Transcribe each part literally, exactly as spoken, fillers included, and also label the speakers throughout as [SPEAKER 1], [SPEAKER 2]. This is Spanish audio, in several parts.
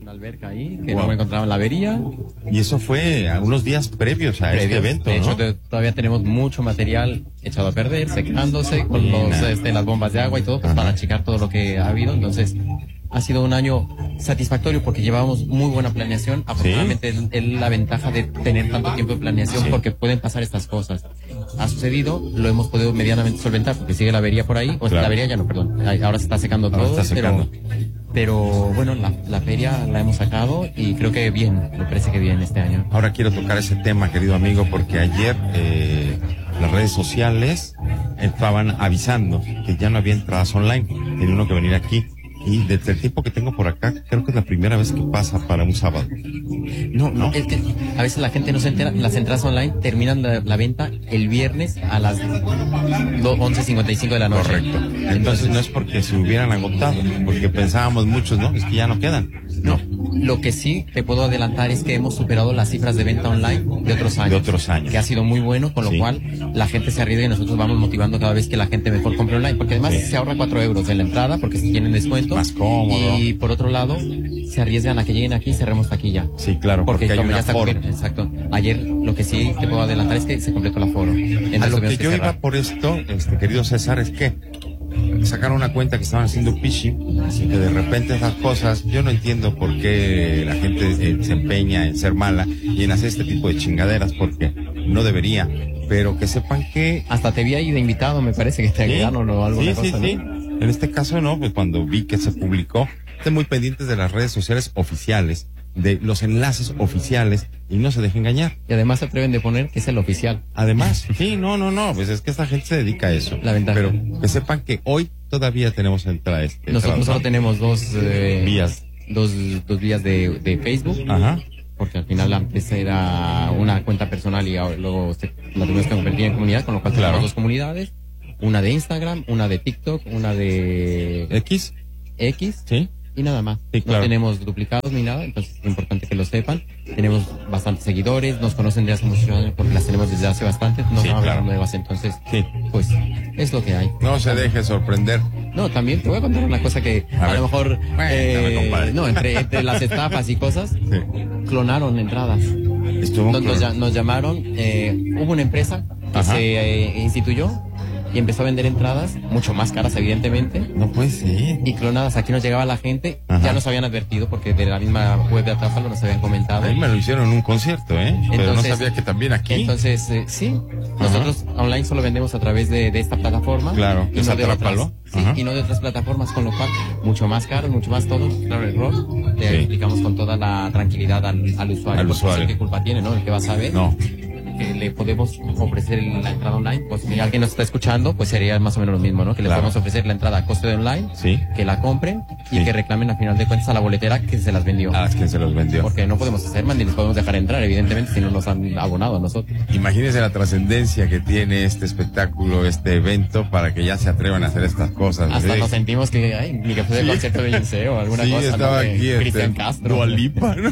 [SPEAKER 1] una alberca ahí, que
[SPEAKER 2] wow.
[SPEAKER 1] no me encontraba en la avería.
[SPEAKER 2] Y eso fue a unos días previos a previos, este evento,
[SPEAKER 1] de
[SPEAKER 2] ¿no?
[SPEAKER 1] hecho, te, todavía tenemos mucho material echado a perder, secándose, con los, este, las bombas de agua y todo, pues, para achicar todo lo que ha habido. Entonces, ha sido un año satisfactorio porque llevábamos muy buena planeación. Afortunadamente, ¿sí? es, es la ventaja de tener tanto tiempo de planeación, sí. porque pueden pasar estas cosas. Ha sucedido, lo hemos podido medianamente solventar porque sigue la avería por ahí, o claro. la avería ya no, perdón, ahora se está secando ahora todo, está secando. pero pero bueno, la, la feria la hemos sacado y creo que bien, me parece que bien este año.
[SPEAKER 2] Ahora quiero tocar ese tema, querido amigo, porque ayer eh, las redes sociales estaban avisando que ya no había entradas online, tenía uno que venir aquí. Y desde el tiempo que tengo por acá, creo que es la primera vez que pasa para un sábado.
[SPEAKER 1] No, no, es que a veces la gente no se entera. Las entradas online terminan la, la venta el viernes a las once cincuenta y cinco de la noche.
[SPEAKER 2] Correcto. Entonces, Entonces no es porque se hubieran agotado, porque pensábamos muchos, ¿no? Es que ya no quedan.
[SPEAKER 1] No. Lo que sí te puedo adelantar es que hemos superado las cifras de venta online de otros años.
[SPEAKER 2] De otros años.
[SPEAKER 1] Que ha sido muy bueno, con lo sí. cual la gente se arriesga y nosotros vamos motivando cada vez que la gente mejor compre online, porque además sí. se ahorra cuatro euros en la entrada, porque si tienen descuento.
[SPEAKER 2] Más cómodo.
[SPEAKER 1] Y por otro lado, se arriesgan a que lleguen aquí y cerremos taquilla.
[SPEAKER 2] Sí, claro, porque, porque hay un aforo.
[SPEAKER 1] Exacto. Ayer lo que sí te puedo adelantar es que se completó el aforo.
[SPEAKER 2] Entonces, a lo que, que yo cerrar. iba por esto, este querido César, es que sacaron una cuenta que estaban haciendo phishing, así que de repente esas cosas, yo no entiendo por qué la gente eh, se empeña en ser mala y en hacer este tipo de chingaderas, porque no debería, pero que sepan que...
[SPEAKER 1] Hasta te vi ahí de invitado, me parece que te agregaron o alguna
[SPEAKER 2] sí,
[SPEAKER 1] cosa,
[SPEAKER 2] sí,
[SPEAKER 1] ¿no?
[SPEAKER 2] sí. En este caso no, pues cuando vi que se publicó, estén muy pendientes de las redes sociales oficiales, de los enlaces oficiales, y no se dejen engañar.
[SPEAKER 1] Y además se atreven de poner que es el oficial.
[SPEAKER 2] Además, sí, no, no, no, pues es que esta gente se dedica a eso.
[SPEAKER 1] La ventaja.
[SPEAKER 2] Pero que sepan que hoy todavía tenemos entrada este.
[SPEAKER 1] Nosotros solo tenemos dos eh,
[SPEAKER 2] vías.
[SPEAKER 1] Dos, dos vías de, de Facebook.
[SPEAKER 2] Ajá.
[SPEAKER 1] Porque al final la empresa era una cuenta personal y ahora, luego se, la tuvimos que convertir en comunidad, con lo cual
[SPEAKER 2] claro.
[SPEAKER 1] tenemos dos comunidades. Una de Instagram, una de TikTok, una de...
[SPEAKER 2] X.
[SPEAKER 1] X.
[SPEAKER 2] Sí.
[SPEAKER 1] Y nada más.
[SPEAKER 2] Sí, claro.
[SPEAKER 1] No tenemos duplicados ni nada, entonces es importante que lo sepan. Tenemos bastantes seguidores, nos conocen desde hace muchos años porque las tenemos desde hace bastante, no
[SPEAKER 2] sí,
[SPEAKER 1] son
[SPEAKER 2] claro.
[SPEAKER 1] nuevas, entonces,
[SPEAKER 2] sí.
[SPEAKER 1] pues, es lo que hay.
[SPEAKER 2] No se deje sorprender.
[SPEAKER 1] No, también te voy a contar una cosa que a, a lo mejor, bueno, eh, no, entre, entre las estafas y cosas, sí. clonaron entradas.
[SPEAKER 2] Estuvo
[SPEAKER 1] nos, nos, nos llamaron, eh, hubo una empresa que Ajá. se eh, instituyó y empezó a vender entradas mucho más caras, evidentemente.
[SPEAKER 2] No puede ser.
[SPEAKER 1] Y clonadas. Aquí nos llegaba la gente. Ajá. Ya nos habían advertido porque de la misma web de Atrápalo nos habían comentado.
[SPEAKER 2] A mí me lo hicieron en un concierto, ¿eh? Entonces, pero no sabía que también aquí.
[SPEAKER 1] Entonces, eh, sí. Ajá. Nosotros online solo vendemos a través de, de esta plataforma.
[SPEAKER 2] Claro,
[SPEAKER 1] y
[SPEAKER 2] es
[SPEAKER 1] no
[SPEAKER 2] Atrápalo.
[SPEAKER 1] Sí, y no de otras plataformas, con lo cual, mucho más caro, mucho más todo. Claro, error. Le sí. explicamos con toda la tranquilidad al, al usuario.
[SPEAKER 2] Al usuario.
[SPEAKER 1] ¿Qué culpa tiene, no? El que va a saber.
[SPEAKER 2] No.
[SPEAKER 1] Que le podemos ofrecer la entrada online, pues si alguien nos está escuchando, pues sería más o menos lo mismo, ¿no? Que le claro. podemos ofrecer la entrada a coste de online,
[SPEAKER 2] sí.
[SPEAKER 1] que la compren y
[SPEAKER 2] sí.
[SPEAKER 1] que reclamen a final de cuentas a la boletera que se las vendió.
[SPEAKER 2] Ah, es que se los vendió.
[SPEAKER 1] Porque no podemos hacer más ni les podemos dejar entrar, evidentemente, si no nos han abonado a nosotros.
[SPEAKER 2] Imagínense la trascendencia que tiene este espectáculo, este evento, para que ya se atrevan a hacer estas cosas.
[SPEAKER 1] Hasta
[SPEAKER 2] ¿sí?
[SPEAKER 1] nos sentimos que, ay, ni que fue el sí. concierto de Beyoncé o alguna
[SPEAKER 2] sí,
[SPEAKER 1] cosa.
[SPEAKER 2] Estaba
[SPEAKER 1] ¿no?
[SPEAKER 2] aquí
[SPEAKER 1] Cristian
[SPEAKER 2] este,
[SPEAKER 1] Castro.
[SPEAKER 2] Dua Lipa, ¿no?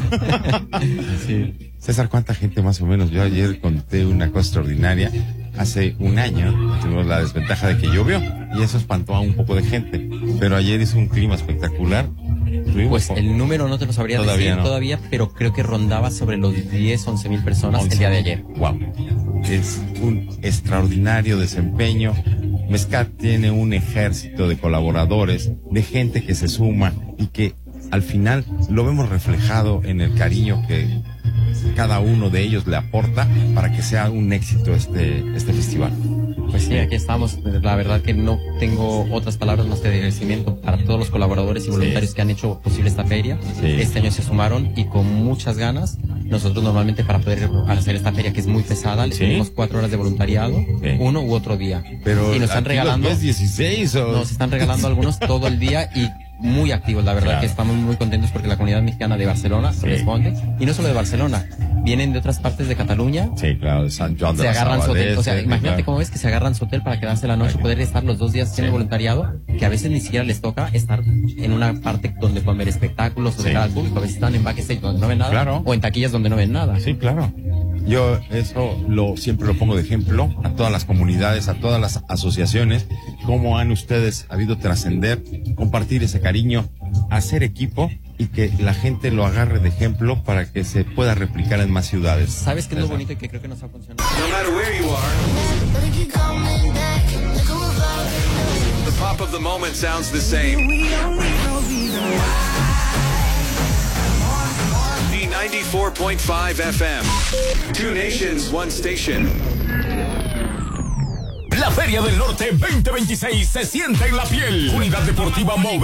[SPEAKER 1] sí.
[SPEAKER 2] César, ¿cuánta gente más o menos? Yo ayer conté una cosa extraordinaria. Hace un año tuvimos la desventaja de que llovió y eso espantó a un poco de gente. Pero ayer hizo un clima espectacular.
[SPEAKER 1] Tuvimos pues por... el número no te lo sabría todavía decir no. todavía, pero creo que rondaba sobre los diez, once mil personas once el día de ayer.
[SPEAKER 2] Wow. Es un extraordinario desempeño. Mezcat tiene un ejército de colaboradores, de gente que se suma y que al final lo vemos reflejado en el cariño que cada uno de ellos le aporta para que sea un éxito este, este festival.
[SPEAKER 1] Pues sí, aquí estamos. La verdad que no tengo otras palabras más que de agradecimiento para todos los colaboradores y voluntarios sí. que han hecho posible esta feria. Sí. Este año se sumaron y con muchas ganas. Nosotros normalmente para poder hacer esta feria que es muy pesada, le tenemos ¿Sí? cuatro horas de voluntariado, sí. uno u otro día.
[SPEAKER 2] Pero
[SPEAKER 1] y nos están regalando
[SPEAKER 2] dieciséis o...
[SPEAKER 1] Nos están regalando algunos todo el día y muy activos, la verdad claro. que estamos muy contentos porque la comunidad mexicana de Barcelona sí. responde, y no solo de Barcelona, vienen de otras partes de Cataluña.
[SPEAKER 2] Sí, claro, de San Joan de
[SPEAKER 1] se agarran su hotel, o sea, imagínate
[SPEAKER 2] claro.
[SPEAKER 1] cómo ves que se agarran su hotel para quedarse la noche, okay. poder estar los dos días haciendo sí. voluntariado, que a veces ni siquiera les toca estar en una parte donde pueden ver espectáculos o sí. de cara al público, a veces están en backstage donde no ven nada,
[SPEAKER 2] claro.
[SPEAKER 1] o en taquillas donde no ven nada.
[SPEAKER 2] Sí, claro. Yo eso lo siempre lo pongo de ejemplo a todas las comunidades, a todas las asociaciones, cómo han ustedes habido trascender, compartir ese cariño, hacer equipo y que la gente lo agarre de ejemplo para que se pueda replicar en más ciudades.
[SPEAKER 1] ¿Sabes qué es lo bonito y que creo que nos ha funcionado?
[SPEAKER 3] No matter where you are, the pop of the moment sounds the same. D ninety-four point five F M. Two nations, one station.
[SPEAKER 4] La Feria del Norte veinte veintiséis se siente en la piel. Unidad Deportiva Mover